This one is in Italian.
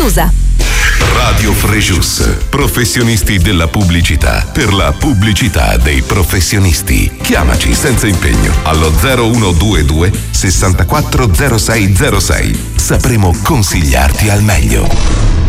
inclusa. Radio Frejus, professionisti della pubblicità, per la pubblicità dei professionisti. Chiamaci senza impegno allo 0122 640606. Sapremo consigliarti al meglio.